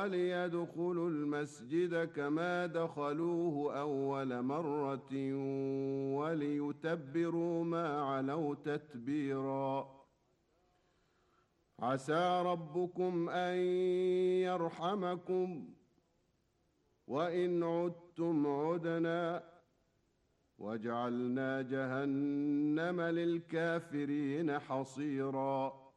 وليدخلوا المسجد كما دخلوه أول مرة وليتبروا ما علوا تتبيرا. عسى ربكم أن يرحمكم وإن عدتم عدنا وجعلنا جهنم للكافرين حصيرا.